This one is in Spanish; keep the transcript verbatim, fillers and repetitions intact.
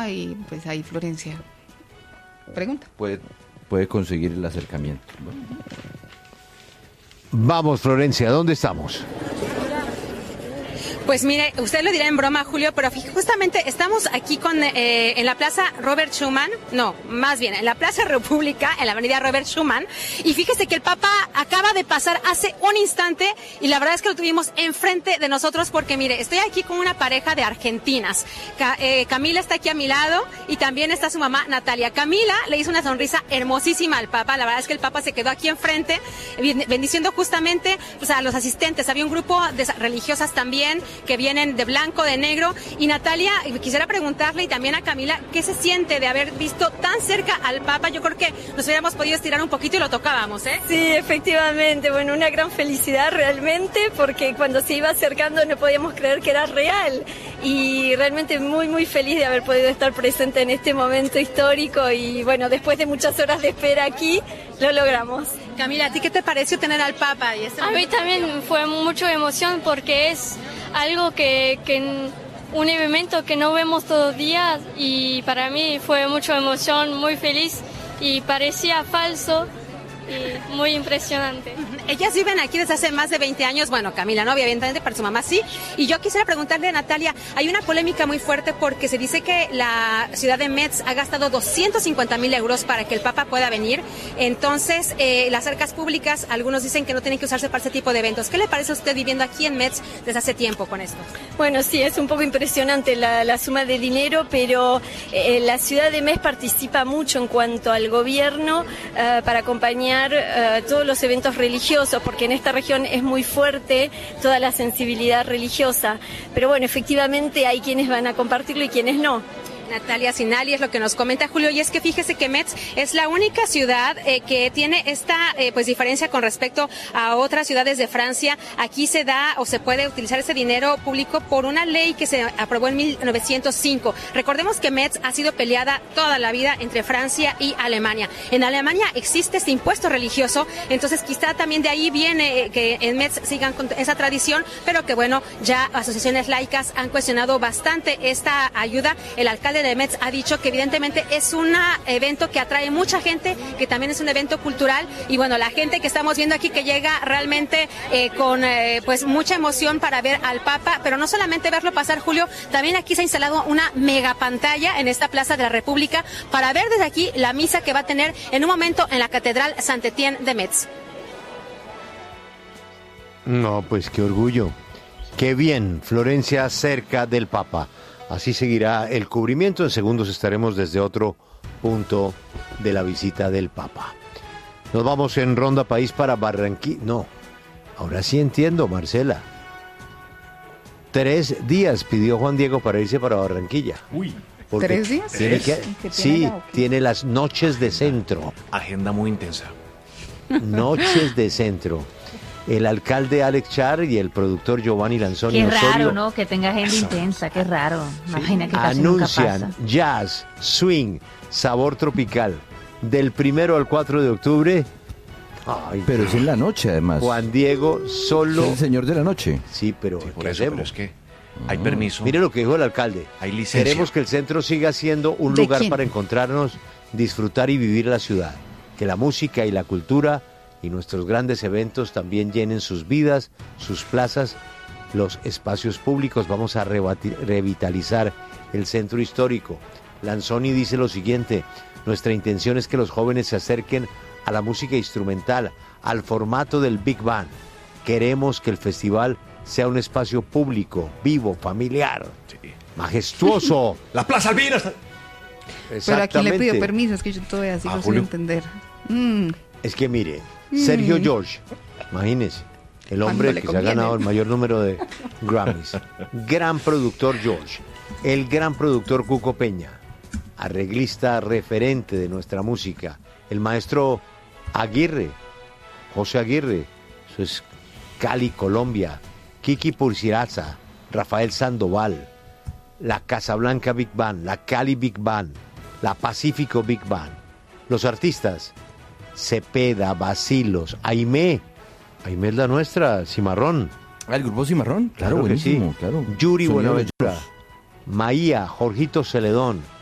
Papa y pues ahí Florencia pregunta. Puede, puede conseguir el acercamiento. Bueno. Vamos, Florencia, ¿dónde estamos? Pues mire, usted lo dirá en broma, Julio, pero justamente estamos aquí con eh, en la Plaza Robert Schuman, no, más bien en la Plaza República, en la Avenida Robert Schuman, y fíjese que el Papa acaba de pasar hace un instante y la verdad es que lo tuvimos enfrente de nosotros porque mire, estoy aquí con una pareja de argentinas. Ca eh, Camila está aquí a mi lado y también está su mamá Natalia. Camila le hizo una sonrisa hermosísima al Papa, la verdad es que el Papa se quedó aquí enfrente bendiciendo justamente pues, a los asistentes. Había un grupo de religiosas también que vienen de blanco, de negro. Y Natalia, quisiera preguntarle y también a Camila, ¿qué se siente de haber visto tan cerca al Papa? Yo creo que nos hubiéramos podido estirar un poquito y lo tocábamos, ¿eh? Sí, efectivamente, bueno, una gran felicidad realmente, porque cuando se iba acercando no podíamos creer que era real. Y realmente muy, muy feliz de haber podido estar presente en este momento histórico y bueno, después de muchas horas de espera aquí, lo logramos. Camila, ¿a ti qué te pareció tener al Papa? Y este a mí también fue mucha emoción porque es algo que, que un evento que no vemos todos los días y para mí fue mucha emoción, muy feliz y parecía falso y muy impresionante. Ellas viven aquí desde hace más de veinte años, bueno, Camila no, evidentemente para su mamá sí, y yo quisiera preguntarle a Natalia, hay una polémica muy fuerte porque se dice que la ciudad de Metz ha gastado doscientos cincuenta mil euros para que el Papa pueda venir, entonces eh, las arcas públicas, algunos dicen que no tienen que usarse para ese tipo de eventos. ¿Qué le parece a usted viviendo aquí en Metz desde hace tiempo con esto? Bueno, sí, es un poco impresionante la, la suma de dinero, pero eh, la ciudad de Metz participa mucho en cuanto al gobierno eh, para acompañar Uh, todos los eventos religiosos, porque en esta región es muy fuerte toda la sensibilidad religiosa, pero bueno, efectivamente hay quienes van a compartirlo y quienes no. Natalia Sinali es lo que nos comenta Julio, y es que fíjese que Metz es la única ciudad eh, que tiene esta eh, pues diferencia con respecto a otras ciudades de Francia. Aquí se da o se puede utilizar ese dinero público por una ley que se aprobó en mil novecientos cinco. Recordemos que Metz ha sido peleada toda la vida entre Francia y Alemania. En Alemania existe este impuesto religioso, entonces quizá también de ahí viene que en Metz sigan con esa tradición, pero que bueno, ya asociaciones laicas han cuestionado bastante esta ayuda. El alcalde de Metz ha dicho que evidentemente es un evento que atrae mucha gente, que también es un evento cultural y bueno, la gente que estamos viendo aquí que llega realmente eh, con eh, pues mucha emoción para ver al Papa, pero no solamente verlo pasar, Julio, también aquí se ha instalado una mega pantalla en esta Plaza de la República para ver desde aquí la misa que va a tener en un momento en la Catedral Saint-Étienne de Metz. No, pues qué orgullo. Qué bien, Florencia cerca del Papa. Así seguirá el cubrimiento. En segundos estaremos desde otro punto de la visita del Papa. Nos vamos en Ronda País para Barranquilla. No, ahora sí entiendo, Marcela. Tres días pidió Juan Diego para irse para Barranquilla. Uy. ¿Tres días? Tiene que, sí, tiene las noches de centro. Agenda muy intensa. Noches de centro. El alcalde Alex Char y el productor Giovanni Lanzoni Qué Osorio. raro, ¿no? Que tenga agenda intensa, qué raro. Imagina que casi anuncian nunca pasa. jazz, swing, sabor tropical. Del primero al cuatro de octubre. Ay, pero es en la noche, además. Juan Diego solo. Es el señor de la noche. Sí, pero. Sí, por ¿qué eso, hacemos? pero es que hay permiso. Mire lo que dijo el alcalde. Hay licencia. Queremos que el centro siga siendo un ¿De lugar quién? para encontrarnos, disfrutar y vivir la ciudad. Que la música y la cultura y nuestros grandes eventos también llenen sus vidas, sus plazas, los espacios públicos. Vamos a revitalizar el centro histórico. Lanzoni dice lo siguiente: nuestra intención es que los jóvenes se acerquen a la música instrumental, al formato del Big Band. Queremos que el festival sea un espacio público, vivo, familiar, Sí. majestuoso. La Plaza Albina está... Pero a quien le pidió Exactamente. permiso, es que yo todavía sigo Ah, sin Julio. entender. Mm. Es que mire, Sergio George, imagínese, el hombre Cuando le que se ha conviene. ganado el mayor número de Grammys. Gran productor George, el gran productor Cuco Peña, arreglista referente de nuestra música, el maestro Aguirre, José Aguirre, eso es Cali, Colombia, Kiki Purciraza, Rafael Sandoval, la Casablanca Big Band, la Cali Big Band, la Pacífico Big Band. Los artistas, Cepeda, Basilos, Aimé, Aimé es la nuestra, Cimarrón. Ah, el grupo Cimarrón, claro, Claro que buenísimo, sí. claro. Yuri Sonido Buenaventura, de Dios. Maía, Jorgito Celedón,